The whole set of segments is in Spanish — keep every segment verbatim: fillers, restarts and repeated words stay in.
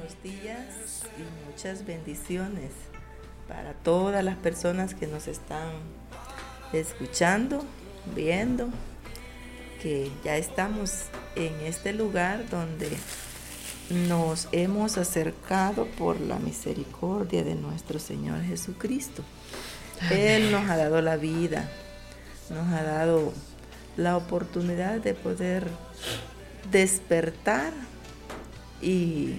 buenos días y muchas bendiciones para todas las personas que nos están escuchando, viendo, que ya estamos en este lugar donde nos hemos acercado por la misericordia de nuestro Señor Jesucristo. Él nos ha dado la vida, nos ha dado la oportunidad de poder despertar y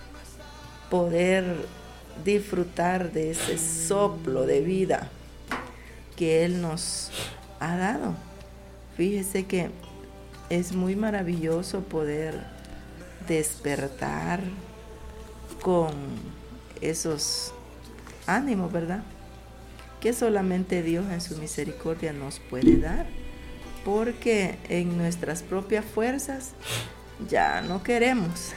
poder disfrutar de ese soplo de vida que Él nos ha dado. Fíjese que es muy maravilloso poder despertar con esos ánimos, ¿verdad? Que solamente Dios en su misericordia nos puede dar, porque en nuestras propias fuerzas ya no queremos,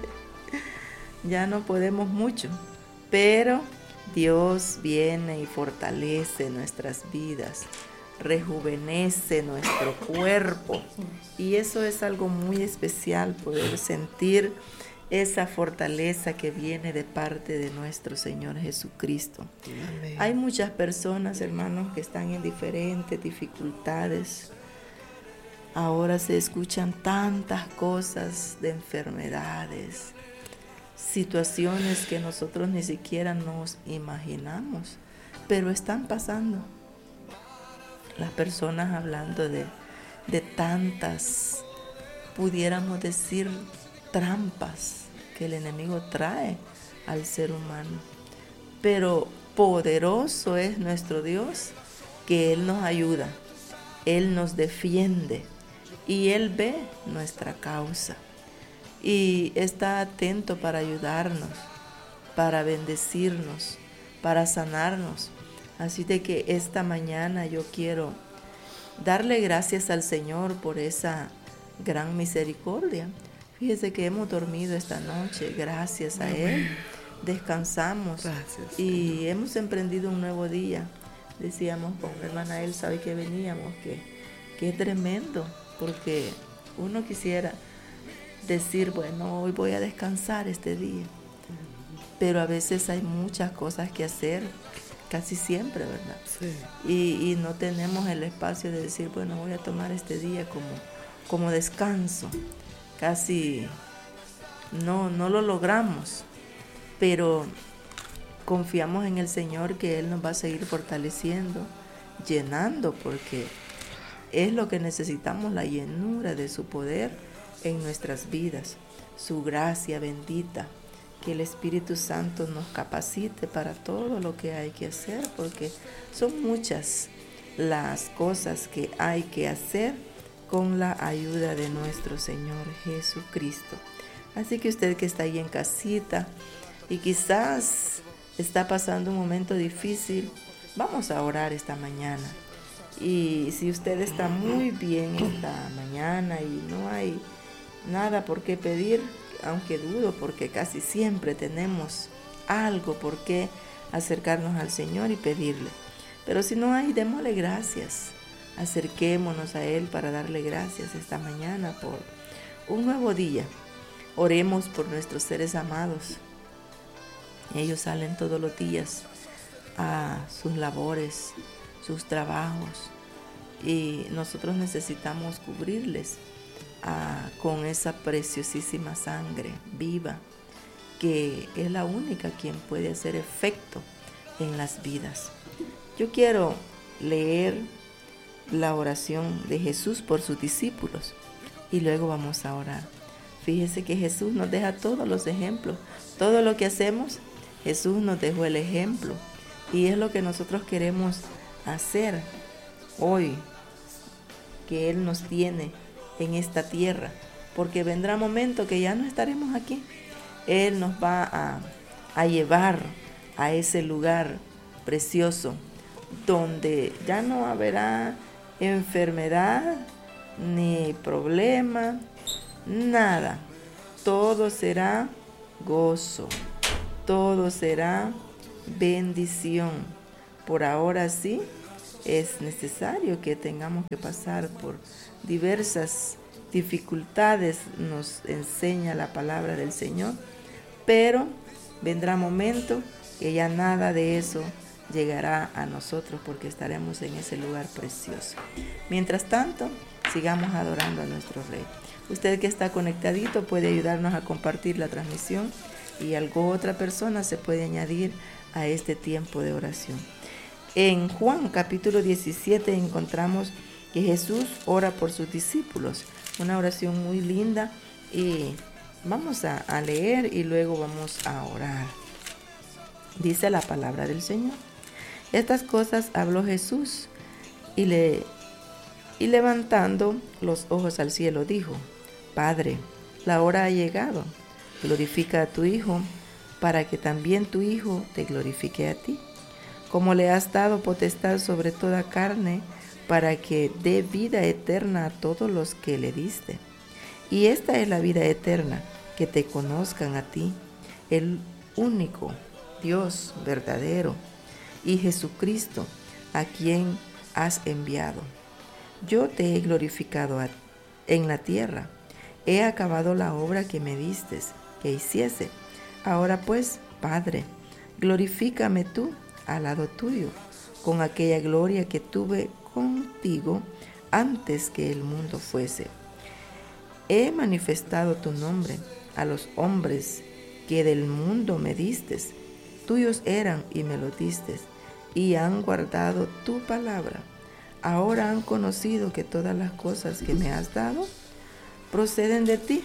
ya no podemos mucho, pero Dios viene y fortalece nuestras vidas, rejuvenece nuestro cuerpo, y eso es algo muy especial, poder sentir esa fortaleza que viene de parte de nuestro Señor Jesucristo. Amén. Hay muchas personas, hermanos, que están en diferentes dificultades. Ahora se escuchan tantas cosas de enfermedades, situaciones que nosotros ni siquiera nos imaginamos, pero están pasando. Las personas hablando de, de tantas, pudiéramos decir, trampas que el enemigo trae al ser humano. Pero poderoso es nuestro Dios, que Él nos ayuda, Él nos defiende y Él ve nuestra causa y está atento para ayudarnos, para bendecirnos, para sanarnos. Así de que esta mañana yo quiero darle gracias al Señor por esa gran misericordia. Fíjese que hemos dormido esta noche, gracias a Él, descansamos. Gracias. Y hemos emprendido un nuevo día. Decíamos con mi hermana Elsa hoy que veníamos, que, que es tremendo, porque uno quisiera decir, bueno, hoy voy a descansar este día, pero a veces hay muchas cosas que hacer, casi siempre, ¿verdad? Sí. Y, y no tenemos el espacio de decir, bueno, voy a tomar este día como, como descanso. Casi no, no lo logramos, pero confiamos en el Señor que Él nos va a seguir fortaleciendo, llenando, porque es lo que necesitamos, la llenura de su poder en nuestras vidas, su gracia bendita, que el Espíritu Santo nos capacite para todo lo que hay que hacer, porque son muchas las cosas que hay que hacer con la ayuda de nuestro Señor Jesucristo. Así que usted que está ahí en casita y quizás está pasando un momento difícil, vamos a orar esta mañana. Y si usted está muy bien esta mañana y no hay nada por qué pedir, aunque dudo, porque casi siempre tenemos algo por qué acercarnos al Señor y pedirle. Pero si no hay, démosle gracias. Acerquémonos a Él para darle gracias esta mañana por un nuevo día. Oremos por nuestros seres amados. Ellos salen todos los días a sus labores, sus trabajos, y nosotros necesitamos cubrirles a, con esa preciosísima sangre viva, que es la única quien puede hacer efecto en las vidas. Yo quiero leer la oración de Jesús por sus discípulos y luego vamos a orar. Fíjese que Jesús nos deja todos los ejemplos, todo lo que hacemos, Jesús nos dejó el ejemplo, y es lo que nosotros queremos hacer hoy, que Él nos tiene en esta tierra, porque vendrá momento que ya no estaremos aquí. Él nos va a, a llevar a ese lugar precioso donde ya no habrá enfermedad ni problema, nada. Todo será gozo, todo será bendición. Por ahora sí es necesario que tengamos que pasar por diversas dificultades, nos enseña la palabra del Señor, pero vendrá momento que ya nada de eso llegará a nosotros porque estaremos en ese lugar precioso. Mientras tanto, sigamos adorando a nuestro Rey. Usted que está conectadito puede ayudarnos a compartir la transmisión y algo otra persona se puede añadir a este tiempo de oración. En Juan capítulo diecisiete encontramos que Jesús ora por sus discípulos, una oración muy linda, y vamos a, a leer y luego vamos a orar. Dice la palabra del Señor: estas cosas habló Jesús y, le, y levantando los ojos al cielo dijo: Padre, la hora ha llegado, glorifica a tu Hijo, para que también tu Hijo te glorifique a ti, como le has dado potestad sobre toda carne, para que dé vida eterna a todos los que le diste. Y esta es la vida eterna, que te conozcan a ti, el único Dios verdadero, y Jesucristo, a quien has enviado. Yo te he glorificado a, en la tierra. He acabado la obra que me diste que hiciese. Ahora pues, Padre, glorifícame tú al lado tuyo, con aquella gloria que tuve contigo antes que el mundo fuese. He manifestado tu nombre a los hombres que del mundo me diste. Tuyos eran y me lo diste, y han guardado tu palabra. Ahora han conocido que todas las cosas que me has dado proceden de ti,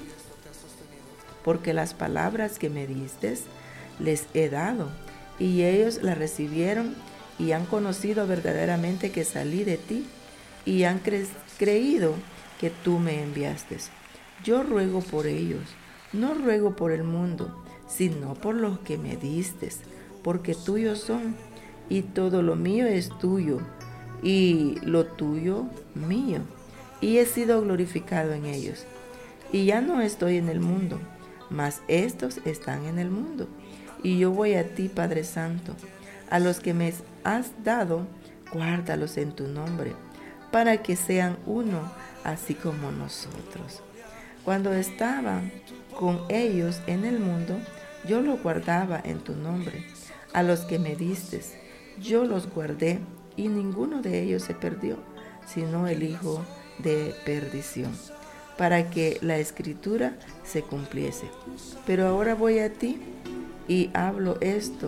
porque las palabras que me diste les he dado, y ellos las recibieron y han conocido verdaderamente que salí de ti, y han cre- creído que tú me enviaste. Yo ruego por ellos, no ruego por el mundo, sino por los que me diste, porque tuyos son, y todo lo mío es tuyo, y lo tuyo mío, y he sido glorificado en ellos. Y ya no estoy en el mundo, mas estos están en el mundo, y yo voy a ti, Padre Santo. A los que me has dado, guárdalos en tu nombre, para que sean uno, así como nosotros. Cuando estaba con ellos en el mundo, yo los guardaba en tu nombre. A los que me diste, yo los guardé, y ninguno de ellos se perdió, sino el hijo de perdición, para que la escritura se cumpliese. Pero ahora voy a ti y hablo esto,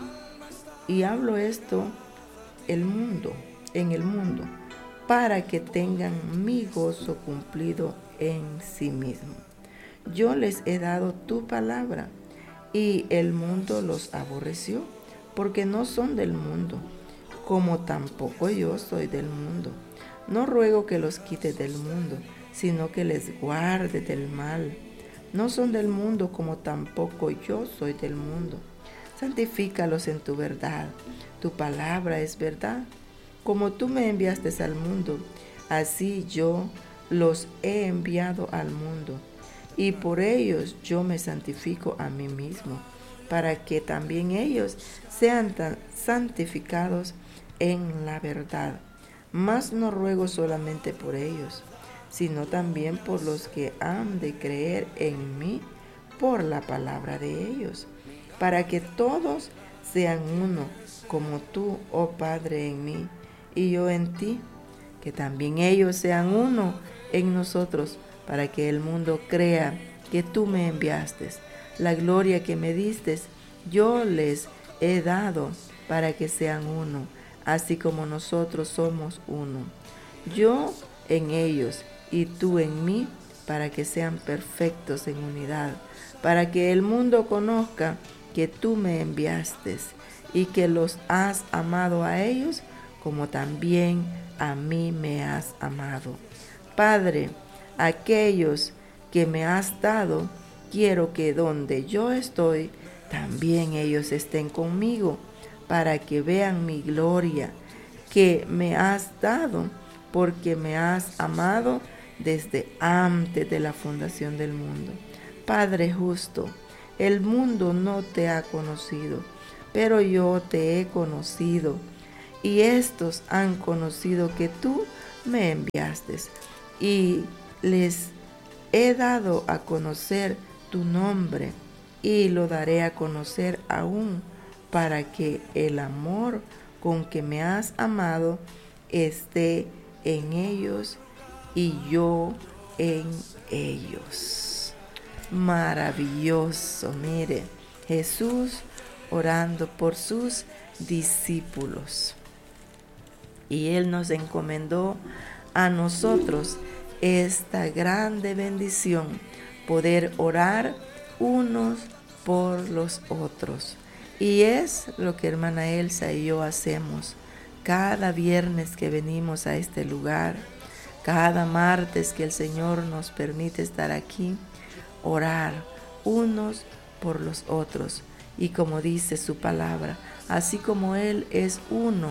y hablo esto el mundo, en el mundo, para que tengan mi gozo cumplido en sí mismo. Yo les he dado tu palabra, y el mundo los aborreció, porque no son del mundo, como tampoco yo soy del mundo. No ruego que los quites del mundo, sino que les guarde del mal. No son del mundo, como tampoco yo soy del mundo. Santifícalos en tu verdad. Tu palabra es verdad. Como tú me enviaste al mundo, así yo los he enviado al mundo. Y por ellos yo me santifico a mí mismo, para que también ellos sean santificados en la verdad. Mas no ruego solamente por ellos, sino también por los que han de creer en mí por la palabra de ellos, para que todos sean uno, como tú, oh Padre, en mí, y yo en ti, que también ellos sean uno en nosotros, para que el mundo crea que tú me enviaste. La gloria que me diste, yo les he dado, para que sean uno, así como nosotros somos uno. Yo en ellos y tú en mí, para que sean perfectos en unidad, para que el mundo conozca que tú me enviaste y que los has amado a ellos, como también a mí me has amado. Padre, aquellos que me has dado, quiero que donde yo estoy, también ellos estén conmigo, para que vean mi gloria que me has dado, porque me has amado desde antes de la fundación del mundo. Padre justo, el mundo no te ha conocido, pero yo te he conocido, y estos han conocido que tú me enviaste, y les he dado a conocer tu nombre, y lo daré a conocer aún, para que el amor con que me has amado esté en ellos y yo en ellos. Maravilloso, mire, Jesús orando por sus discípulos. Y Él nos encomendó a nosotros esta grande bendición, poder orar unos por los otros. Y es lo que hermana Elsa y yo hacemos cada viernes que venimos a este lugar, cada martes que el Señor nos permite estar aquí, orar unos por los otros. Y como dice su palabra, así como Él es uno,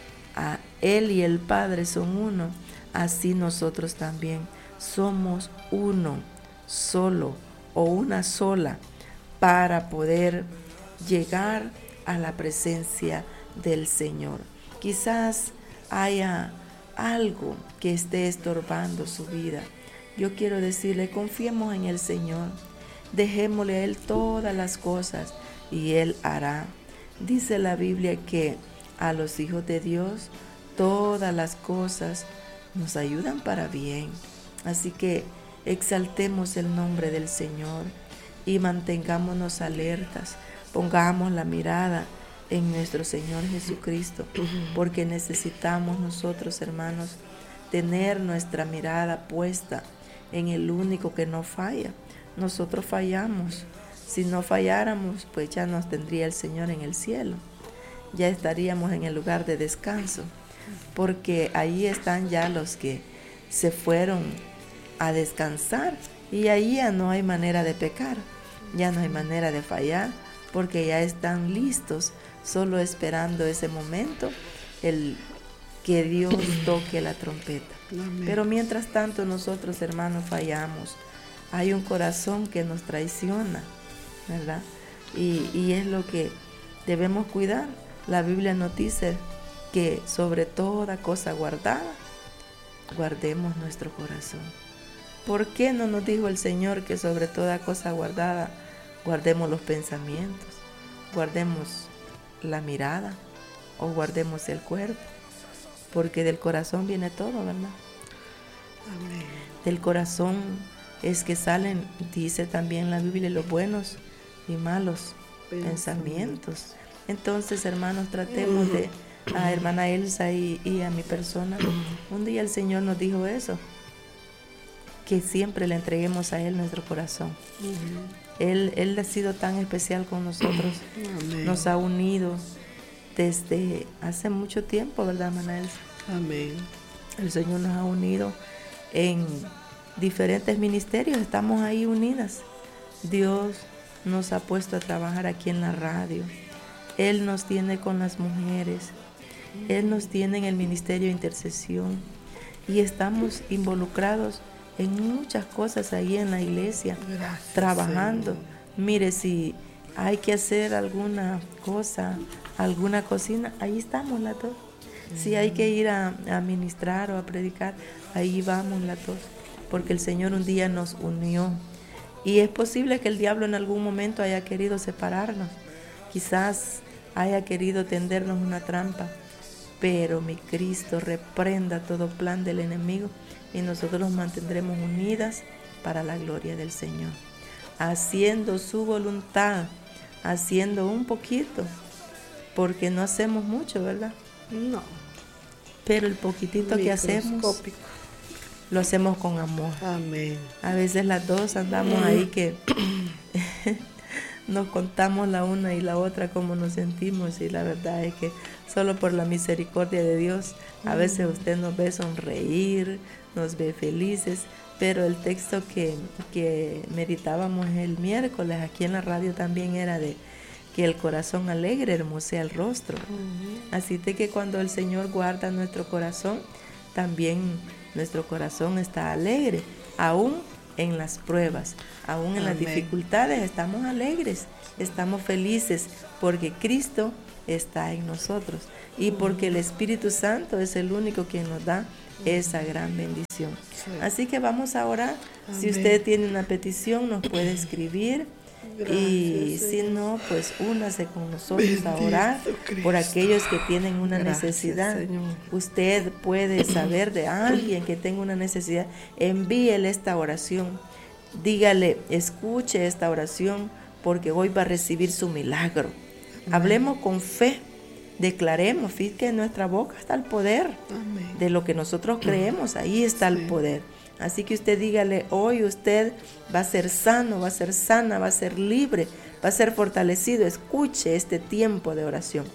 a Él y el Padre son uno, así nosotros también somos uno, solo o una sola, para poder llegar a la presencia del Señor. Quizás haya algo que esté estorbando su vida. Yo quiero decirle, confiemos en el Señor, dejémosle a Él todas las cosas y Él hará. Dice la Biblia que a los hijos de Dios todas las cosas nos ayudan para bien. Así que exaltemos el nombre del Señor y mantengámonos alertas. Pongamos la mirada en nuestro Señor Jesucristo, porque necesitamos nosotros, hermanos, tener nuestra mirada puesta en el único que no falla. Nosotros fallamos. Si no falláramos, pues ya nos tendría el Señor en el cielo. Ya estaríamos en el lugar de descanso, porque ahí están ya los que se fueron a descansar, y ahí ya no hay manera de pecar, ya no hay manera de fallar, porque ya están listos, solo esperando ese momento, el que Dios toque la trompeta. Amén. Pero mientras tanto nosotros, hermanos, fallamos. Hay un corazón que nos traiciona, ¿verdad? Y, y es lo que debemos cuidar. La Biblia nos dice que sobre toda cosa guardada, guardemos nuestro corazón. ¿Por qué no nos dijo el Señor que sobre toda cosa guardada guardemos los pensamientos, guardemos la mirada o guardemos el cuerpo? Porque del corazón viene todo, ¿verdad? Amén. Del corazón es que salen, dice también la Biblia, los buenos y malos pensamientos. Entonces, hermanos, tratemos de, a hermana Elsa y, y a mi persona, un día el Señor nos dijo eso, que siempre le entreguemos a Él nuestro corazón. Uh-huh. Él, Él ha sido tan especial con nosotros. Amén. Nos ha unido desde hace mucho tiempo, ¿verdad, hermana Elsa? Amén. El Señor nos ha unido en diferentes ministerios, estamos ahí unidas. Dios nos ha puesto a trabajar aquí en la radio. Él nos tiene con las mujeres. Él nos tiene en el ministerio de intercesión. Y estamos involucrados en muchas cosas ahí en la iglesia. Gracias, trabajando. Señor. Mire, si hay que hacer alguna cosa, alguna cocina, ahí estamos las dos. Uh-huh. Si hay que ir a, a ministrar o a predicar, ahí vamos las dos. Porque el Señor un día nos unió. Y es posible que el diablo en algún momento haya querido separarnos. Quizás haya querido tendernos una trampa. Pero mi Cristo reprenda todo plan del enemigo y nosotros nos mantendremos unidas para la gloria del Señor. Haciendo su voluntad, haciendo un poquito, porque no hacemos mucho, ¿verdad? No. Pero el poquitito que hacemos, lo hacemos con amor. Amén. A veces las dos andamos ahí que nos contamos la una y la otra cómo nos sentimos, y la verdad es que solo por la misericordia de Dios a veces usted nos ve sonreír, nos ve felices, pero el texto que, que meditábamos el miércoles aquí en la radio también era de que el corazón alegre hermosea el rostro. Uh-huh. Así de que cuando el Señor guarda nuestro corazón, también nuestro corazón está alegre, aún en las pruebas, aún en Amén. Las dificultades estamos alegres, estamos felices, porque Cristo está en nosotros y porque el Espíritu Santo es el único que nos da esa gran bendición. Sí. Así que vamos a orar. Amén. Si usted tiene una petición, nos puede escribir Gracias, y si Señor. no, pues únase con nosotros Bendito a orar Cristo. por aquellos que tienen una Gracias, necesidad. Señor. Usted puede saber de alguien que tenga una necesidad, envíele esta oración. Dígale, escuche esta oración porque hoy va a recibir su milagro. Amén. Hablemos con fe, declaremos, fíjate que en nuestra boca está el poder. Amén. De lo que nosotros creemos, ahí está el Sí. poder. Así que usted dígale, hoy usted va a ser sano, va a ser sana, va a ser libre, va a ser fortalecido. Escuche este tiempo de oración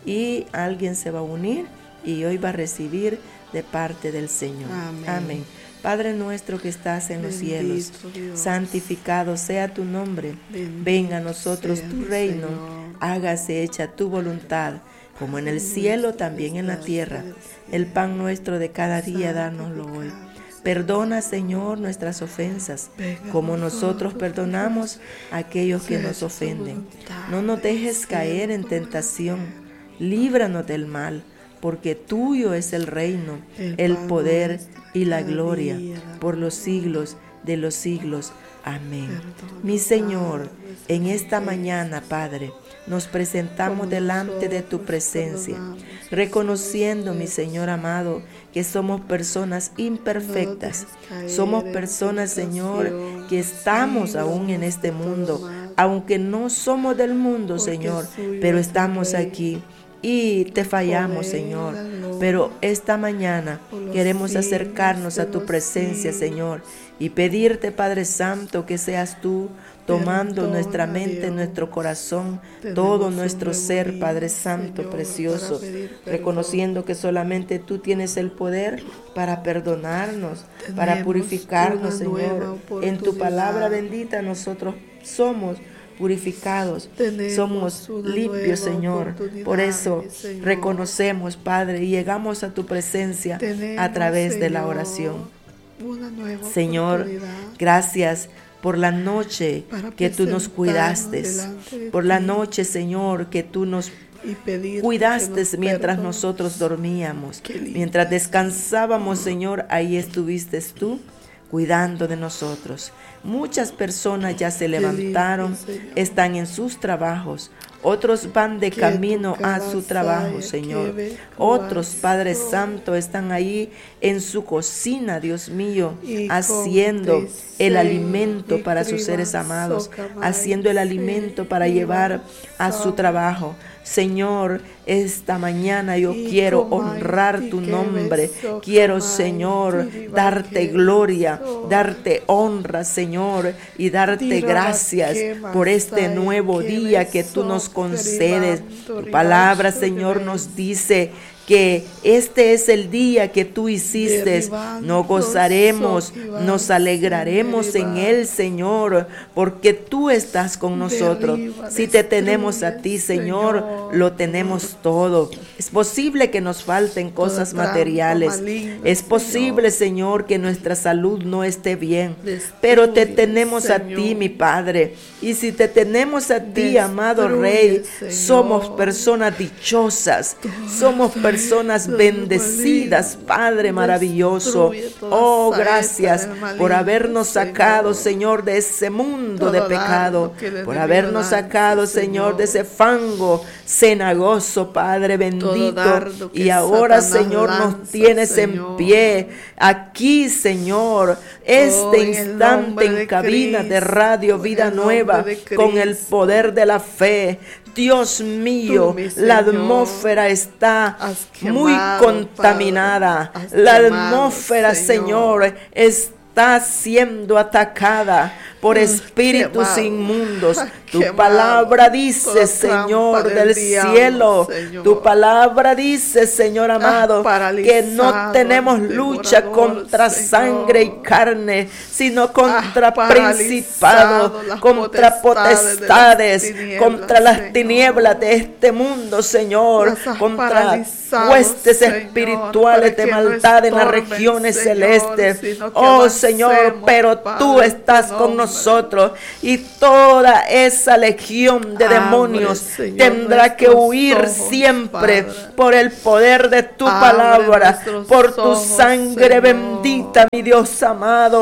y alguien se va a unir y hoy va a recibir de parte del Señor. Amén. Amén. Padre nuestro que estás en los cielos, Bendito Dios. santificado sea tu nombre. Bendito Venga a nosotros sea tu el reino, Señor. hágase hecha tu voluntad, como en el cielo, también en la tierra. El pan nuestro de cada día, dárnoslo hoy. Perdona, Señor, nuestras ofensas, como nosotros perdonamos a aquellos que nos ofenden. No nos dejes caer en tentación, líbranos del mal, porque tuyo es el reino, el poder y la gloria, por los siglos de los siglos. Amén. Mi Señor, en esta mañana, Padre, nos presentamos delante de tu presencia, reconociendo, mi Señor amado, que somos personas imperfectas. Somos personas, Señor, que estamos aún en este mundo, aunque no somos del mundo, Señor, pero estamos aquí. Y te fallamos, Señor, pero esta mañana queremos acercarnos a tu presencia, Señor, y pedirte, Padre Santo, que seas tú tomando nuestra mente, nuestro corazón, todo nuestro ser, Padre Santo, precioso, reconociendo que solamente tú tienes el poder para perdonarnos, para purificarnos, Señor. En tu palabra bendita nosotros somos purificados, Tenemos somos una limpios, nueva Señor. oportunidad, Por eso mi Señor. reconocemos, Padre, y llegamos a tu presencia Tenemos, a través de la Señor, oración. una nueva Señor, oportunidad gracias por la noche para que tú nos presentarnos cuidaste, delante de por la ti noche, Señor, que tú nos y pedirte cuidaste que nos mientras perdones. nosotros dormíamos. Qué lindo. Mientras descansábamos, Señor, ahí estuviste tú cuidando de nosotros. Muchas personas ya se levantaron, lindo, Señor. están en sus trabajos. Otros van de Que camino tu a casa su trabajo, haya Señor. que ver Otros, tu Padre corazón. Santo, están ahí en su cocina, Dios mío, Y con haciendo el tristeza alimento y para sus seres priva, amados, soca, haciendo el madre, alimento sí, para priva, llevar a su soca. trabajo. Señor, esta mañana yo Y quiero como honrar ay, tu que nombre. beso, Quiero, camay, Señor, tiriba, darte que gloria, beso. darte honra, Señor, y darte Tira, gracias que por este masay, nuevo que día que tú beso, nos concedes. derivando, Tu palabra, ribazo, Señor, que nos ves. dice que este es el día que tú hiciste. Derribando, Nos gozaremos, sojibando, nos alegraremos en derribando. él, Señor, porque tú estás con nosotros. Derriba, Si te tenemos a destruye, ti, Señor, Señor. lo tenemos todo. Es posible que nos falten cosas trampa materiales. maligna, Es posible, Señor. Señor, que nuestra salud no esté bien. Destruye, Pero te tenemos a Señor. ti, mi Padre. Y si te tenemos a ti, amado Destruye, Rey, Señor. somos personas dichosas. Somos personas todo bendecidas, maligno. Padre maravilloso. Destruye toda Oh, saeta gracias del maligno, por habernos sacado, Señor. Señor, de ese mundo Todo de pecado. dardo que el Por enemigo habernos lance, sacado, Señor, de ese Señor. fango cenagoso, Padre bendito. dardo que Y ahora, Satanás Señor, nos lanza, tienes Señor. en pie. Aquí, Señor, este Oh, en el instante nombre en de cabina de Cristo, Radio en Vida el nombre Nueva, de con el Cristo. poder de la fe. Dios mío, Tú, mi la Señor, atmósfera está has muy quemado, contaminada. Padre, has La quemado, atmósfera, Señor. Señor, está siendo atacada por espíritus quemado, inmundos. has Tu quemado palabra dice, toda trampa Señor del del diablo, cielo, Señor. tu palabra dice, Señor amado, que no paralizado tenemos al lucha devorador, contra Señor. sangre y carne, sino contra Has paralizado principados, las contra potestades de las potestades, tinieblas, contra las Señor. tinieblas de este mundo, Señor, Las has contra paralizado, huestes Señor, espirituales para de que no maldad en las estorben, regiones Señor, celestes. sino que Oh Señor, avancemos, pero Padre, tú en estás tu con nombre. nosotros y toda esa legión de Abre, demonios Señor, tendrá que nuestros huir ojos, siempre Padre. por el poder de tu Abre palabra, nuestros por tu ojos, sangre Señor. bendita, mi Dios amado.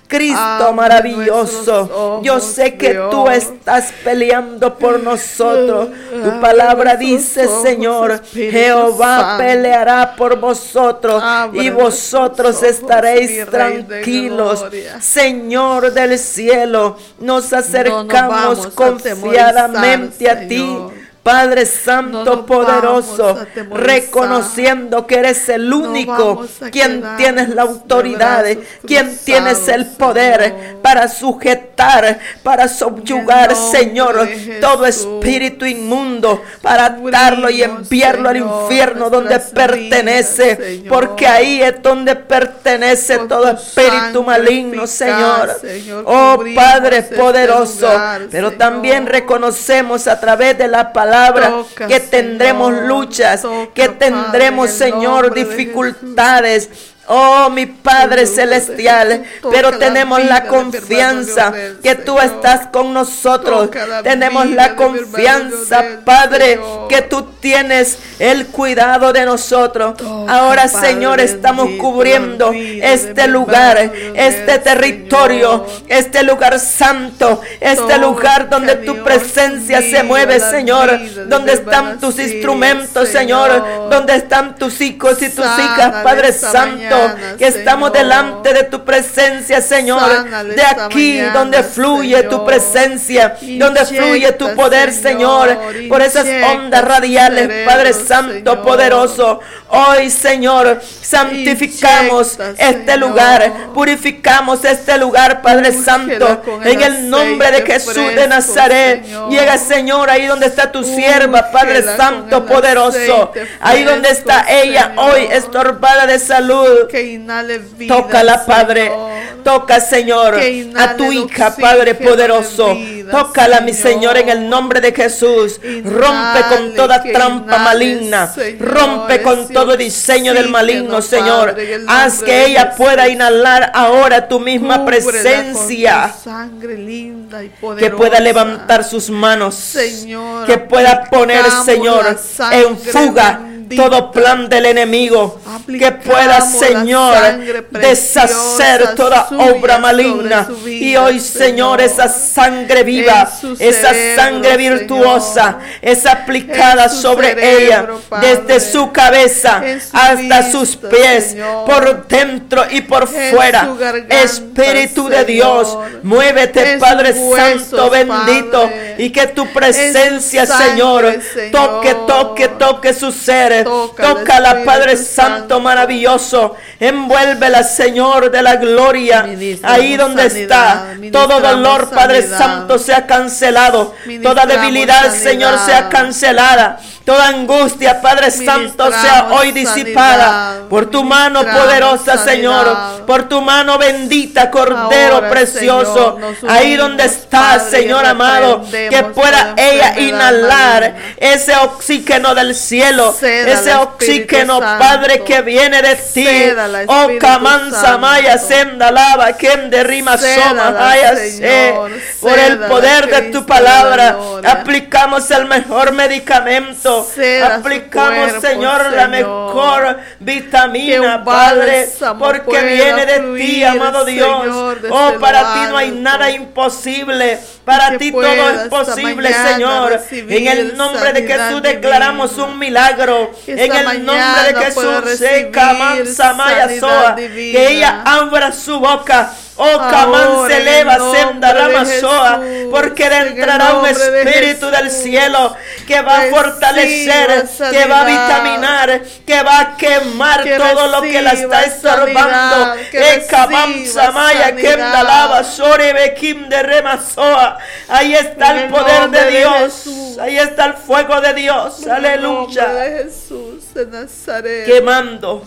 Cristo Abre maravilloso, nuestros ojos, yo sé que Dios. tú estás peleando por nosotros. Tu Abre palabra nuestros dice, ojos, Señor, Espíritu Jehová Santo. peleará por vosotros Abre y vosotros nuestros ojos, mi estaréis Rey de tranquilos. gloria. Señor del cielo, nos acercamos vamos a confiadamente a, atemorizar, ti. Señor. Padre Santo No nos poderoso, vamos a atemorizar. reconociendo que eres el único vamos a quien quedarnos tienes la de autoridad, brazos quien tienes el cruzados, poder Señor. para sujetar, para subyugar, En el nombre Señor, de todo Jesús. espíritu inmundo, para atarlo y Cubrimos, enviarlo al Señor, infierno donde nuestras pertenece, vidas, Señor. porque ahí es donde pertenece Con todo tu espíritu sangre maligno, eficaz, Señor. Señor, Oh cubrimos Padre este poderoso, lugar, pero Señor. también reconocemos a través de la palabra Toca, que tendremos Señor, luchas, toca, que tendremos, Padre, en el Señor, nombre de dificultades. Oh, mi Padre Señor, celestial, toca pero la tenemos vida la de confianza Bernabé Leonel, que tú Señor. estás con nosotros. Toca la Tenemos vida la de Bernabé confianza, Leonel, Padre, Señor. que tú tienes el cuidado de nosotros. Toca, Ahora, Padre Señor, estamos bendito, cubriendo la vida de este Bernabé lugar, Leonel, este territorio, Señor. este lugar santo, este Toca, lugar donde tu Dios presencia se mío, mueve, la Señor, vida de donde están Bernabé, tus instrumentos, Señor. Señor, donde están tus hijos y tus Sánale hijas, Padre esta Santo, mañana, que estamos Señor. delante de tu presencia, Señor, Sánale de esta aquí mañana, donde fluye tu Señor. presencia, donde fluye tu Inyecta, poder, Señor, Señor, por esas inyecta ondas su radiales, cerebro, Padre Santo Señor. poderoso. Hoy, Señor, santificamos Inyecta, este Señor. lugar, purificamos este lugar, Padre Úngela Santo, con el en el nombre de aceite Jesús de fresco, Nazaret. Señor. Llega, Señor, ahí donde está tu sierva, Padre Úngela Santo con el poderoso, aceite ahí donde fresco, está ella Señor. hoy, estorbada de salud. Que inhale vida, Tócala, Padre. Señor. Toca, Señor, Que inhale a tu el hija, oxígeno Padre de poderoso. vida, Tócala, mi Señor. Señor, en el nombre de Jesús. Inhale, Rompe con toda que trampa inhale, maligna. Señor, Rompe con ese todo diseño del maligno, oxígeno, Señor. Padre, en el Haz nombre que de ella Jesús. pueda inhalar ahora tu misma Cúbrela con presencia. tu sangre linda y Que poderosa. pueda levantar sus manos. Señor, Que pueda poner, aplicamos Señor, la sangre en fuga bendita. todo plan del enemigo. Que Aplicamos pueda, la Señor, sangre deshacer preciosa toda suya obra sobre maligna. su vida, Y hoy, Señor, Señor, esa sangre viva, en su esa cerebro, sangre virtuosa, Señor, es aplicada en su sobre cerebro, ella, Padre, desde su cabeza en su hasta vista, sus pies, Señor, por dentro y por en fuera. su garganta, Espíritu de Señor, Dios, muévete, en Padre sus huesos, Santo bendito, Padre, y que tu presencia, en su sangre, Señor, Señor. toque, toque, toque su ser. Tócala, Tócala, Espíritu Padre Santo, Santo. maravilloso. Envuélvela, Señor, de la gloria. Ministramos Ahí donde sanidad, está, todo ministramos dolor, Padre sanidad. Santo, sea cancelado. Toda Ministramos debilidad, sanidad. Señor, sea cancelada. Toda angustia, Padre Santo, sea Ministramos hoy disipada sanidad. por tu mano Ministramos poderosa, sanidad. Señor, por tu mano bendita, Cordero Ahora, precioso. Señor, nos Ahí unimos, donde está, Padre, Señor y amado, reprendemos que pueda toda ella enfermedad inhalar maligna. ese oxígeno del cielo, Cédala, ese Espíritu oxígeno, Santo. Padre, que viene de ti. Cédala, Oh, Espíritu Kamansa Maya, Santo. Senda Lava, Kem de Rima Cédala, Soma, Maya, Señor. Se. Por el Cédala, poder de Cristo tu palabra, de la gloria. aplicamos el mejor medicamento. Ceda su Aplicamos, cuerpo, Señor, la Señor. mejor Que vitamina, un Padre, bálsamo porque pueda viene de ti, fluir, amado Dios. Señor, desde Oh, para lo ti no hay alto. nada imposible. Para que ti todo pueda es esta posible, mañana Señor. recibir En el nombre de sanidad Jesús declaramos divina. un milagro. Que En esta el nombre mañana de pueda Jesús, recibir Seca, Mansa, Maya, sanidad Soa, divina. que ella abra su boca. Oh, Ahora, Camán se en el eleva, nombre Senda, de Rama, Soa, Jesús, porque le en el entrará un nombre de espíritu del Jesús. cielo que va a Reciba fortalecer, que va a sanidad. vitaminar, que va a quemar Que todo lo que la está reciba estorbando. sanidad, que Eh, Camán, reciba Samaya, sanidad. Kemda, Lava, Sore, Bekim, de Rema, Soa. Ahí está En el el poder nombre de de Dios. Jesús. Ahí está el fuego de Dios. En el nombre Aleluya. de Jesús de Nazaret. Quemando,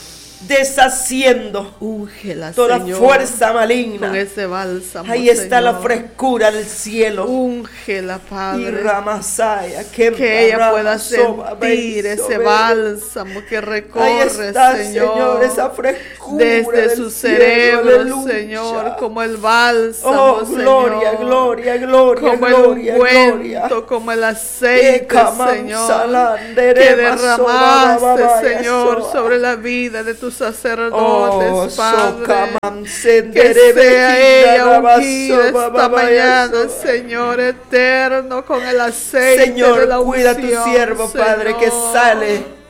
deshaciendo Úngela, toda Señor, fuerza maligna. con ese bálsamo, Ahí está la Señor. frescura del cielo. Úngela, Y Padre. Ramasaya, que, Que ella pueda Soba, sentir Beso, ese Beso. bálsamo que Ahí recorre, está, Señor, Señor, esa frescura desde del su cielo, cerebro, aleluya. Señor, como el bálsamo, Oh, gloria, Señor, gloria, gloria, como gloria, el gloria. ungüento, como el aceite, Eka, Señor, mamsa, que landere, masoba, derramaste, babaya, Señor, soa. sobre la vida de tu sus sacerdotes, Oh, Padre. socaman, Que senderebe, sea ella quinda, ungida rabazo, esta bababa, mañana, eso. Señor eterno, con el aceite Señor, de la cuida a unción, tu siervo, Padre, que Señor. sale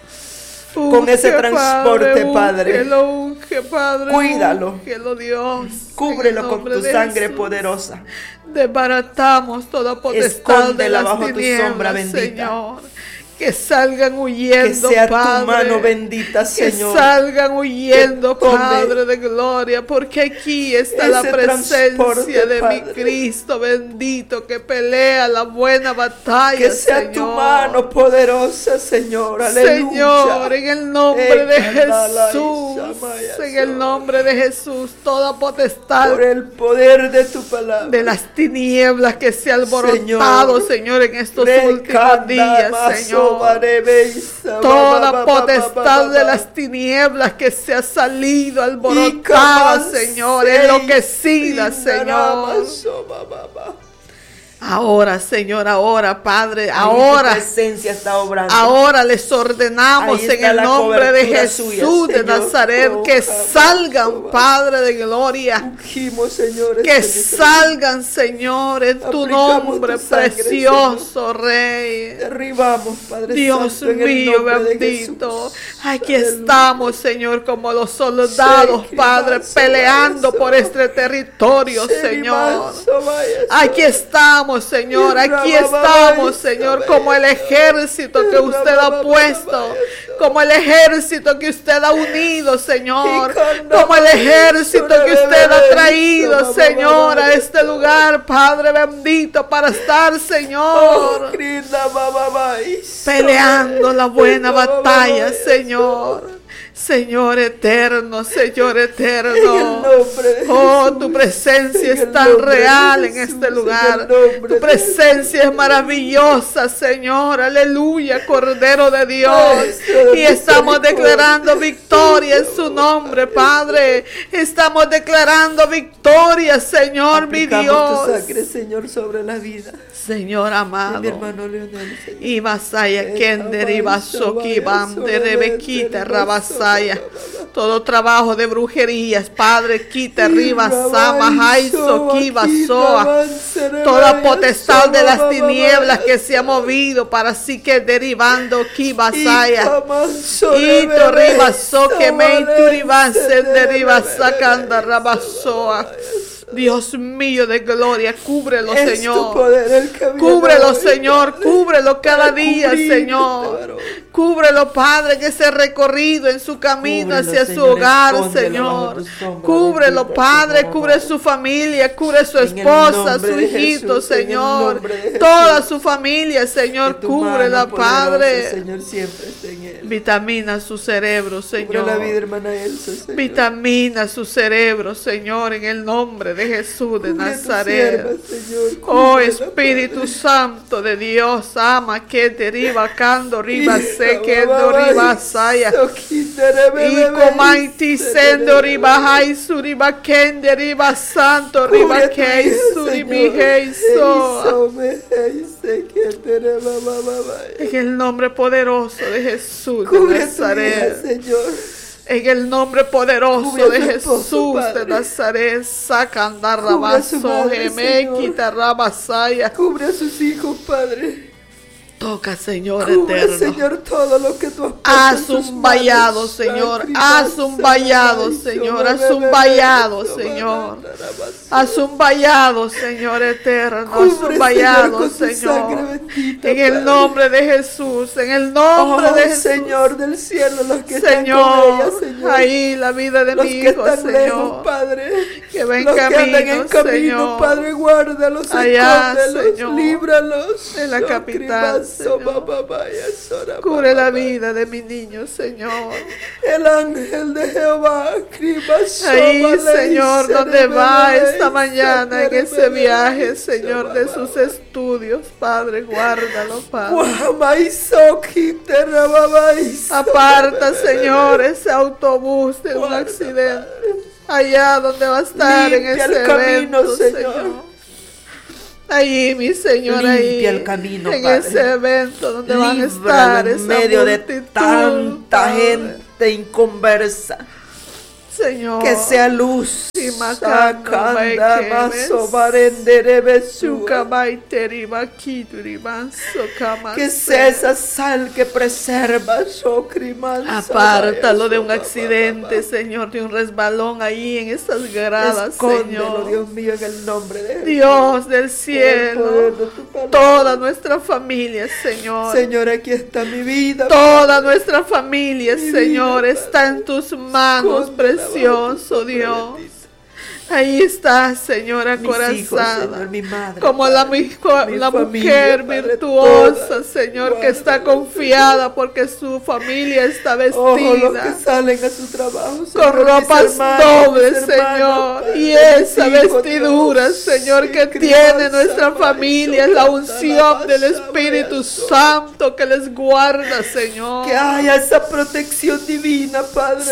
con ese transporte, Padre. Úngelo, unge, Padre. Cuídalo. Úngelo, Dios. Cúbrelo En el con nombre tu de sangre Jesús. poderosa. Desbaratamos toda potestad de Escóndela las bajo tu tinieblas, sombra bendita. Señor. Que salgan Que huyendo, sea Padre. tu mano bendita, Que Señor. salgan huyendo, Que tome Padre de gloria, porque aquí está la ese presencia transporte, de mi Padre. Cristo bendito que pelea la buena batalla, Que sea Señor. tu mano poderosa, Señor. Aleluya. Señor, en el nombre de Ecandala, Jesús, Isamaya, en el nombre de Jesús, toda potestad Por el poder de tu palabra. de las tinieblas que se ha alborotado, Señor, Señor, en estos Recanda, últimos días, maso, Señor. barebe, isa, ba, ba, Toda ba, ba, potestad ba, ba, de ba. las tinieblas que se ha salido Y alborotada, caman, Señor, seis, enloquecida, sindarama, Señor. so, ba, ba, ba. Ahora, Señor, ahora, Padre, Ahí ahora. tu presencia está obrando. Ahora les ordenamos Ahí en está el la nombre de cobertura Jesús suya, de Señor. Nazaret Oh, que jamás, salgan, jamás. Padre de gloria. Ungimos, Señor, Que este micrófono. salgan, Señor, en tu Aplicamos nombre tu sangre, precioso, Rey. Derribamos, Padre Dios Santo, en el mío nombre de bendito, Jesús. aquí Aleluya. estamos, Señor, como los soldados, Sí, Padre, Cristo, peleando eso. por este territorio, Sí, Señor. manso, vaya, Aquí estamos, Señor, aquí estamos, Señor, como el ejército que usted ha puesto, como el ejército que usted ha unido, Señor, como el ejército que usted ha traído, Señor, a este lugar, Padre bendito, para estar, Oh, Señor, Krishna, ba, ba, ba, peleando la buena Ba, ba, ba, batalla, eso. Señor. Señor eterno, Señor En el eterno. nombre de Oh, Jesús. tu presencia En el es tan nombre de real en Jesús, este en lugar. el nombre Tu de presencia es maravillosa, Señor. Aleluya, Cordero de Dios. Maestro de Y estamos misericordia. declarando victoria en su nombre, Padre. Estamos declarando victoria, Señor, mi Aplicamos tu Dios. sangre, Señor, sobre la vida Señor de amado. mi hermano Leonel, Señor. Y Masaya Kender y Basoki Bam de Rebequita Rabasaya. Todo trabajo de brujerías, Padre, quita arriba Sama Haiso Kibasoa. Toda potestad de las tinieblas que se ha movido para así que derivando Kibasaya. Y Torribaso que me turibasen deriva sacanda Rabasoa. Dios mío de gloria, cúbrelo, Es tu Señor. poder el que viene Cúbrelo, hoy, Señor, Padre, cúbrelo cada para día, cubrirte, Señor. varón. Cúbrelo, Padre, que ese recorrido en su camino Cúbrelo, hacia su Señor, hogar, escóndelo Señor. bajo tu sombra, Cúbrelo, bendita, Padre, Señor, cubre amado. su familia, cubre su En el esposa, nombre su de hijito, Jesús, en el Señor. nombre de Jesús. Toda su familia, Señor, Que tu cúbrela, mano poderosa, Padre. Señor, siempre esté en él. Vitamina su cerebro, Cubre la vida, Señor. hermana Elsa, Señor. Vitamina su cerebro, Señor, en el nombre de Jesús de Cubre a tu Nazaret. sierva, Señor. Oh Cúbrela, Espíritu Padre. Santo de Dios, ama que deriva cando riba Hija, se que babá, riba saya. soquítere, Y bebé, comaiti sendo riba hai suriba kende riba santo Cubre riba a tu kei hija, suribi Señor. heiso. Eiso, me, eise, que tere, babá, babá. En el nombre poderoso de Jesús de Cubre a tu hija, Nazaret. Señor. En el nombre poderoso Cubre a de su esposo, Jesús de Padre. Nazaret. Sacanda Cubre a su rabaso madre, geme Señor. quita rabasaya. Cubre a sus hijos, Padre. Toca, Señor Cubre, eterno. Señor, todo lo que tú has puesto Haz en sus un vallado, manos. Señor. Lágrimas, Haz un vallado, ay, Señor. yo, Haz bebé, un bebé, vallado, yo, Señor. bebé, bebé, Haz un vallado, Señor eterno. Haz Cubre, un vallado, Señor, con tu sangre Señor. bendita, En el Padre. nombre de Jesús. En el nombre Oh, de Jesús. Señor del cielo, los que están con Señor, ella, Señor. ahí la vida de los mi que hijo, están Señor. lejos, Padre. Que va en los que andan en camino, camino, Señor. Padre, guárdalos, Allá, escóndelos, Señor. líbralos. En la Oh, capital, cribazo, Señor. papá, vaya, sora, Cubre la papá. vida de mi niño, Señor. El ángel de Jehová, cribazo, Ahí, vale, Señor, se donde revela, va esta se mañana en revela, ese viaje, se Señor, de revela. sus estudios, Padre, guárdalo, Padre. Guamaizoki, terrababais, Aparta, se Señor, revela. ese autobús de un Guarda, accidente. Padre. Allá donde va a estar en Limpia ese el camino, evento, Señor. Señor. Allí, mi Señor, ahí. Limpia el camino, en Padre. ese evento donde van a Líbralo estar en esa medio de multitud, tanta Padre. gente, esté inconversa. Señor, que sea luz. Que sea esa sal que preserva. Apártalo de un accidente, Señor, de un resbalón ahí en esas gradas, Escóndelo, Señor. Dios mío, en el nombre de Jesús. Dios del cielo, toda nuestra familia, Señor. Señor, aquí está mi vida. Toda nuestra familia, Mi Señor, vida, está en tus manos, Escóndela precioso bajo tu Dios. sombra bendita. Ahí está, Señora Mis hijos, acorazada, Señor, mi madre, como la, Padre, mijo- mi la familia, mujer Padre, virtuosa, toda, Señor, que está guárdala, confiada porque su familia está Ojo, los vestida que salen a su trabajo, Señor, con mis ropas hermanos, dobles, mis hermanos, Señor, Padre, y mis esa hijos, vestidura, Dios, Señor, que y tiene crianza, nuestra Padre, familia, es la socata, unción del alabanza, Espíritu abrazo. Santo que les guarda, Señor. Que haya esa protección divina, Padre.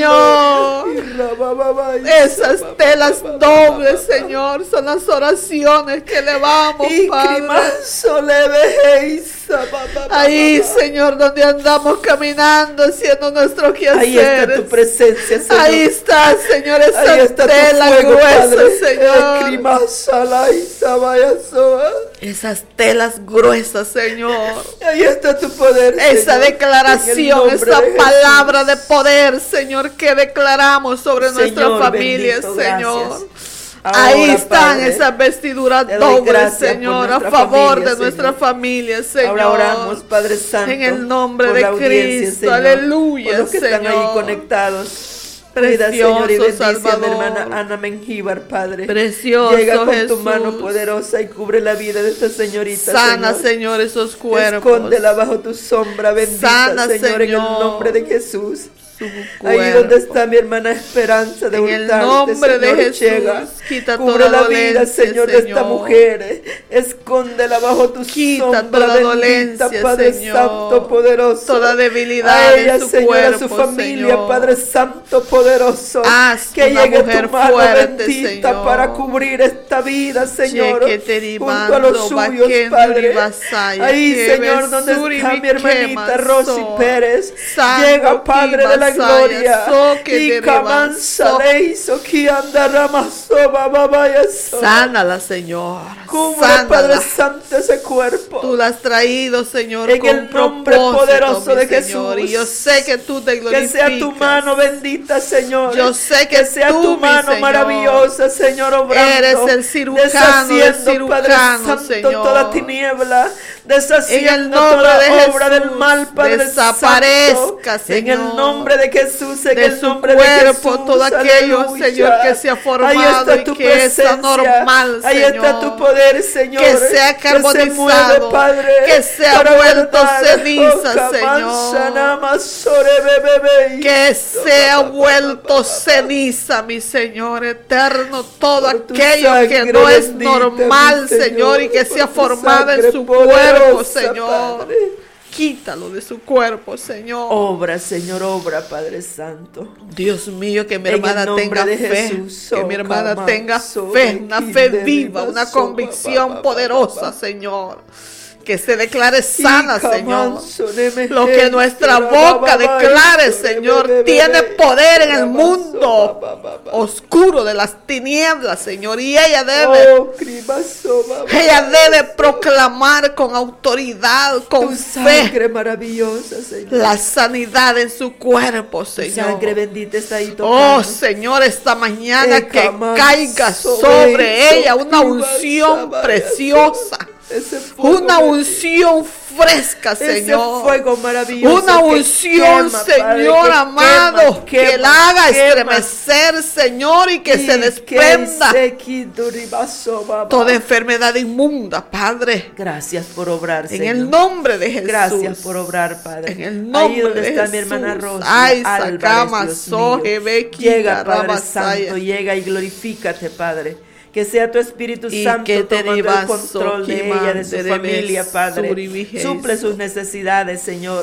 Señor, de la gloria. Y rabababa, y esas sabababa, telas bababa, dobles, Señor, son las oraciones que elevamos, y Padre. crimazo leve, y sabababa, Ahí, bababa. Señor, donde andamos caminando, haciendo nuestro quehacer. Ahí está tu presencia, Señor. Ahí está, Señor, esa Ahí está tu tela fuego, gruesa, Padre. Señor. Crimaza, la isa, vaya, soa. Esas telas gruesas, Señor. Ahí está tu poder, Esa Señor. En declaración, el nombre esa de palabra de Jesús. poder, Señor, que declaramos sobre nuestra Señor, familia, bendito, Señor. gracias. Ahí Ahora, están Padre, esas vestiduras te doy dobles, gracias por Señor, a nuestra favor familia, de nuestra Señor. familia, Señor. Ahora oramos, Padre Santo, En el nombre por de la audiencia, Cristo, Señor, aleluya, por los que están ahí Señor. conectados. Cuida, Precioso Señor, y bendice a mi Salvador. hermana Ana Mengíbar, Padre. Precioso Llega con Jesús. tu mano poderosa y cubre la vida de esta señorita, Sana, Señor. Señor, esos cuerpos. Escóndela bajo tu sombra, bendita, Sana, Señor, en el Señor. nombre de Jesús. Su Ahí cuerpo. donde está mi hermana Esperanza de En el hurtarte, nombre de Señor, Jesús, llega. quita Cubre toda la vida, dolencia, Señor, de esta Señor. mujer. Escóndela bajo tu Quita sombra, toda bendita, dolencia, Padre Señor. Santo, poderoso. Toda debilidad a ella, en su Señor, a su cuerpo, familia, Señor. Padre Santo, poderoso. Haz que una llegue mujer tu mano fuerte, bendita Señor. para cubrir esta vida, Señor, Cheque junto a los teribando, suyos, vaquendo Padre. ribasaya, Ahí, que Señor, donde besuri está mi mi hermanita quema, Rosy so. Pérez, Sango llega, Padre de la kibasaya, gloria, so que y deriva, camanza so. le hizo que anda ramazo, babaya, so. Sánala, Señor. Cubre, Sánala. Padre Santo, ese cuerpo. Tú la has traído, Señor, En con el nombre propósito, poderoso mi de Señor. Jesús. Y yo sé que tú te Que glorificas. sea tu mano bendita, Señor. Yo sé que sea tú, tu mi mano Señor, maravillosa, Señor, obrando. eres el cirujano deshaciendo, del Padre cirujano, Santo, Señor. toda tiniebla. Deshaciendo En el nombre toda de obra Jesús, del mal, Padre desaparezca, Santo. Señor. En el nombre de Jesús, en De el su nombre cuerpo, de Jesús. todo aquello, aleluya. Señor, que se ha formado Ahí está y tu que es presencia. anormal, Ahí Señor. está tu poder, Señor. Que sea Que se mueve, carbonizado, Padre, que sea para vuelto guardar. ceniza, Oh, Señor. camanza, namasore, bebé, Que sea vuelto ceniza, mi Señor eterno, todo Por tu aquello que sangre no es bendita, normal, mi Señor, y que por se ha tu formado en sangre su cuerpo, poderosa, Señor. Padre. Quítalo de su cuerpo, Señor. Obra, Señor, obra, Padre Santo. Dios mío, que mi En el hermana nombre tenga de fe, Jesús, que mi oh, hermana cama, tenga sobre, fe, una quinde, fe viva, riba, una sopa, convicción pa, pa, pa, poderosa, pa, pa. Señor. Que se declare sana, Y Señor. camanzo, neme, Lo que nuestra ra, boca ba, ba, declare, sobre, Señor, bebé, tiene bebé, poder en el ra, mundo ba, ba, ba, ba. oscuro de las tinieblas, Señor. Y ella debe, Oh, cribazo, ba, ba, ella ba, debe ba. proclamar con autoridad, con Tu fe, sangre maravillosa, Señor. la sanidad en su cuerpo, Tu Señor. sangre bendita está ahí tocando. Oh, Señor, esta mañana Eh, que camanzo, caiga sobre, sobre ella una sobre, unción vaya, preciosa. Ese fuego Una bendito. unción fresca, Ese Señor. fuego maravilloso. Una que unción, quema, Señor Padre, que amado, quema, que quema, la haga quema. estremecer, Señor, y que Y se desprenda se quito, ribazo, ba, ba. toda enfermedad inmunda, Padre. Gracias por obrar, En Señor. el nombre de Jesús. Gracias por obrar, Padre. En el nombre Ahí donde de está Jesús. mi hermana Rosa. Ay, Álvarez, sacama, Dios soje, mío. bequita, Llega, Padre rabasaya. Santo, llega y glorifícate, Padre. Que sea tu Espíritu Y Santo que te tomando el diva control de soquima, ella, de su de familia, debes Padre. suribijez. Suple sus necesidades, Señor.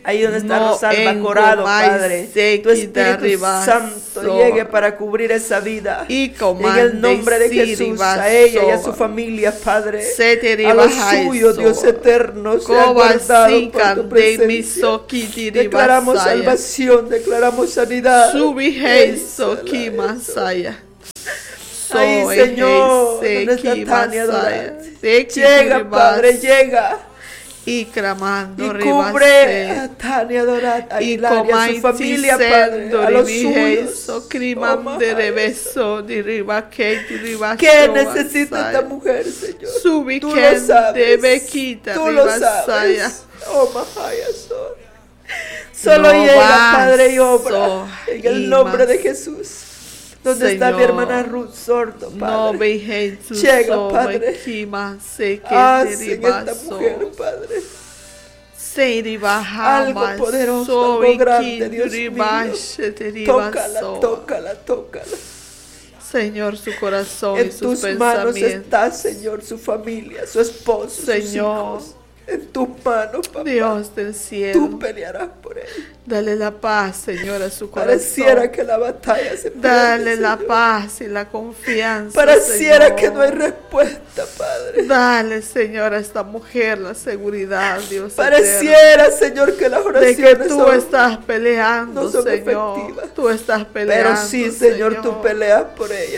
Ahí donde está No Rosalba Corado, Padre, tu Espíritu Santo llegue para cubrir esa vida. En el nombre de Jesús, a ella y a su familia, Padre, a los suyos, Dios eterno, sea guardado por tu presencia. Declaramos salvación, declaramos sanidad. Ay, Señor, ¿dónde está Tania Dorat? Llega, Padre, llega. Y clamando, y cubre a Tania Dorat Aguilar y a su familia, Padre, a los suyos. Oh, ¿qué necesita esta mujer, Señor? Tú lo sabes. Tú lo sabes. Oh, Mahaya, solo no llega, Padre, y obra en el nombre de Jesús. ¿Dónde Señor, está mi hermana Ruth Sordo, Padre? No llega, Padre. Haz en esta mujer, Padre. Algo poderoso, algo grande, Dios mío. Tócala, tócala, tócala. Señor, su corazón en y sus tus manos está, Señor, su familia, su esposo, Señor. Sus hijos. En tus manos, papá. Dios del cielo. Tú pelearás por él. Dale la paz, Señor, a su corazón. Pareciera que la batalla se pierde, Dale la Señor. paz y la confianza, Pareciera Señor. que no hay respuesta, Padre. Dale, Señor, a esta mujer la seguridad, Dios. Pareciera, eterno, Señor, que las oraciones de que tú son, estás peleando, no son Señor. efectivas. Tú estás peleando, pero sí, Señor, Señor, tú peleas por ella.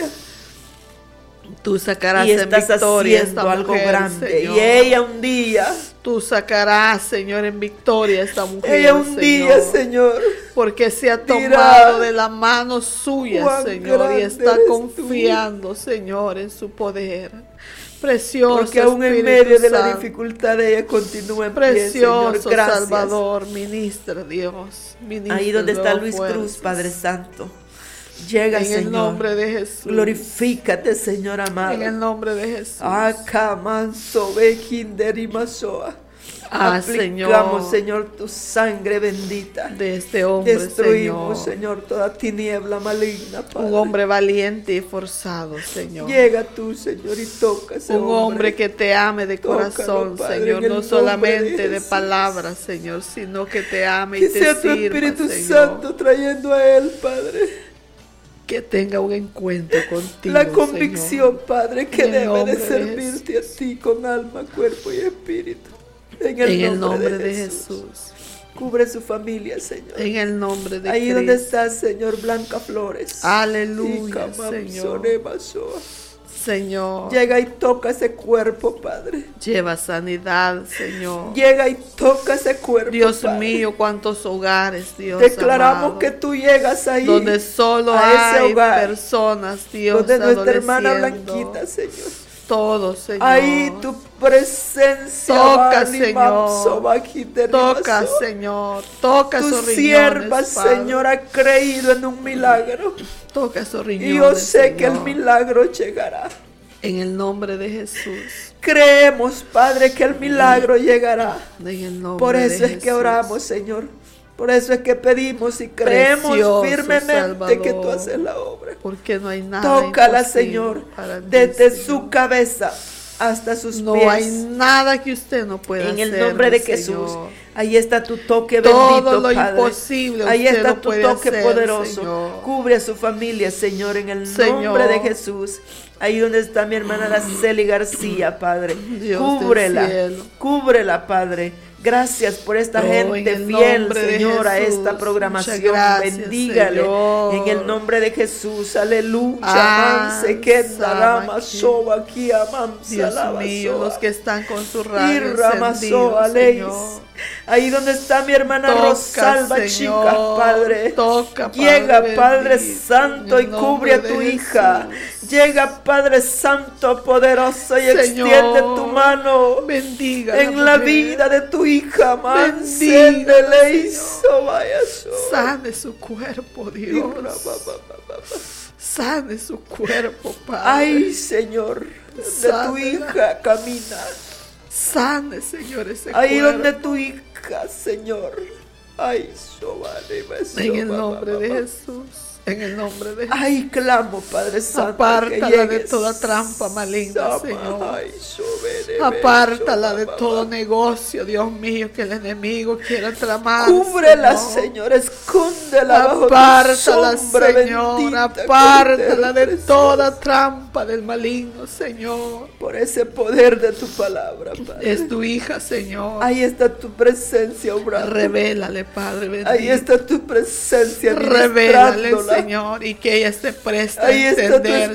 Tú sacarás y estás en victoria haciendo esta algo mujer, grande. Señor. Y ella un día. Tú sacarás, Señor, en victoria esta mujer, ella un Señor, día, Señor, porque se ha tomado de la mano suya, Señor, y está confiando, tú. Señor, en su poder. Precioso porque aún en medio de la dificultad ella continúa en Precioso pie, Señor. Gracias. Salvador, ministra Dios. Ministra ahí donde está Luis fuerzas. Cruz, Padre Santo. Llega, en Señor. el nombre de Jesús. Glorifícate, Señor amado. En el nombre de Jesús. Acá, manso, ve, kinder y masoa. Ah, Aplicamos, Señor, Señor, tu sangre bendita de este hombre, destruimos, Señor, Señor, toda tiniebla maligna, Padre. Un hombre valiente y forzado, Señor. Llega tú, Señor, y toca ese Un hombre, hombre que te ame de Tócalo, corazón, Padre, Señor, no de solamente de, de Jesús. palabras, Señor, sino que te ame que y te sea tu sirva, Espíritu Señor. Santo trayendo a él, Padre. Que tenga un encuentro contigo, la convicción, Señor. Padre, que en debe de servirte de a ti con alma, cuerpo y espíritu. En el, en nombre, el nombre de, de Jesús. Jesús. Cubre su familia, Señor. En el nombre de Ahí Cristo. donde está, Señor, Blanca Flores. Aleluya, Señor. Señor. Llega y toca ese cuerpo, Padre. Lleva sanidad, Señor. Llega y toca ese cuerpo, Dios Padre. mío, cuántos hogares, Dios Declaramos amado, que tú llegas ahí. donde solo a hay ese hogar, personas, Dios, donde nuestra hermana Blanquita, Señor. Todos, Señor. Ahí tu presencia. Toca, vale, Señor. Toca, maso. Señor. Toca tu sus riñones, sierva, Padre. Señor, ha creído en un milagro. Toca sus riñones, y yo sé Señor. que el milagro llegará. En el nombre de Jesús. Creemos, Padre, que el milagro llegará. En el nombre Por eso de es Jesús. que oramos, Señor. Por eso es que pedimos y creemos Precioso firmemente Salvador, que tú haces la obra. Porque no hay nada Tócala, imposible Señor, para ti, desde Señor. su cabeza hasta sus no pies. No hay nada que usted no pueda en hacer. el nombre de Señor. Jesús. Ahí está tu toque Todo bendito, lo Padre. imposible Ahí usted está lo tu puede toque hacer, poderoso. Señor. Cubre a su familia, Señor, en el Señor. nombre de Jesús. Ahí donde está mi hermana Araceli García, Padre. Dios Cúbrela. del cielo. Cúbrela, Padre. Gracias por esta Oh, gente en el fiel, nombre de Señor, a Jesús. esta programación. Muchas gracias, Bendígale Señor. en el nombre de Jesús. Aleluya. Ah, Manse, Kenda, Sama, Rama, aquí. Soba, aquí, Amamsa, Dios Lava, mío, Soa. los que están con su Y radio Ramazoa, encendido, Leis. Señor. Ahí donde está mi hermana Toca, Rosalba, Señor, chicas, Padre. toca, Llega, Padre Padre bendito, Santo, y en cubre a nombre tu de hija. Jesús. Llega, Padre Santo, poderoso, y Señor, extiende tu mano bendiga en la mujer. vida de tu hija, Bendiga, le hizo, vaya, Sane su cuerpo, Dios. Sane su cuerpo, Padre. Ay, Señor, de tu Sánela. hija camina. Sane, Señor, ese Ahí cuerpo. donde tu hija, Señor. Ay, soba, leva, En el soba, nombre ba, ba, de ba. Jesús. En el nombre de Jesús. Ay, clamo, Padre Santo. Apártala de toda trampa maligna, Señor. Apártala de todo negocio, Dios mío, que el enemigo quiera tramar. Cúbrela, Señor. Escóndela bajo tu sombra, Señor. Apártala de toda trampa del maligno, Señor. Por ese poder de tu palabra, Padre. Es tu hija, Señor. Ahí está tu presencia obrando. Revélale, Padre bendito. Ahí está tu presencia. Revélale, Señor, y que ella esté presta a entender,